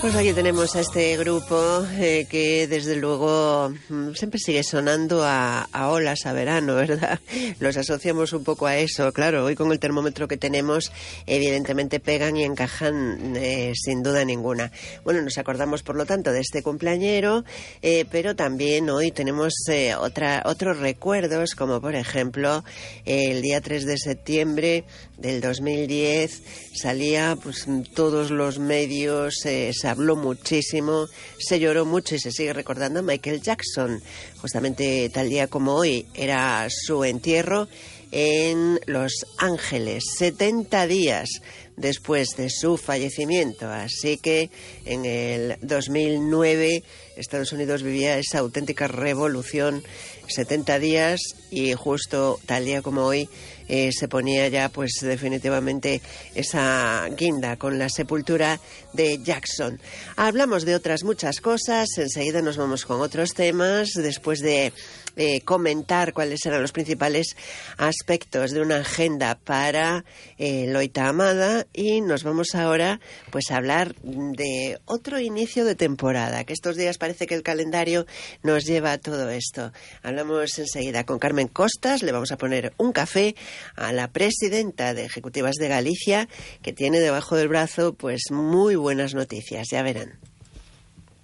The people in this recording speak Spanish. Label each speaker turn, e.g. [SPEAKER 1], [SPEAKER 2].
[SPEAKER 1] Pues aquí tenemos a este grupo que desde luego siempre sigue sonando a olas, a verano, ¿verdad? Los asociamos un poco a eso, claro, hoy con el termómetro que tenemos evidentemente pegan y encajan sin duda ninguna. Bueno, nos acordamos por lo tanto de este cumpleañero, pero también hoy tenemos otros recuerdos, como por ejemplo el día 3 de septiembre del 2010 salía pues todos los medios, se habló muchísimo, se lloró mucho y se sigue recordando a Michael Jackson. Justamente tal día como hoy era su entierro en Los Ángeles, 70 días después de su fallecimiento. Así que en el 2009 Estados Unidos vivía esa auténtica revolución, 70 días, y justo tal día como hoy se ponía ya pues definitivamente esa guinda con la sepultura de Jackson. Hablamos de otras muchas cosas, enseguida nos vamos con otros temas, después de comentar cuáles eran los principales aspectos de una agenda para Loita Amada, y nos vamos ahora pues a hablar de otro inicio de temporada, que estos días parece que el calendario nos lleva a todo esto. Hablamos enseguida con Carmen Costas, le vamos a poner un café a la presidenta de Ejecutivas de Galicia, que tiene debajo del brazo pues muy buenas noticias, ya verán.